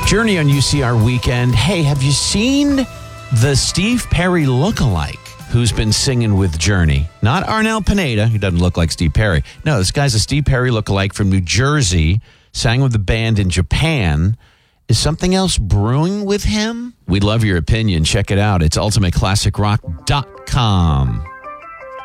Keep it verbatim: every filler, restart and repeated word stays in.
Journey on U C R Weekend. Hey, have you seen the Steve Perry lookalike who's been singing with Journey? Not Arnel Pineda. He doesn't look like Steve Perry. No, this guy's a Steve Perry lookalike from New Jersey. Sang with the band in Japan. Is something else brewing with him? We'd love your opinion. Check it out. It's ultimate classic rock dot com.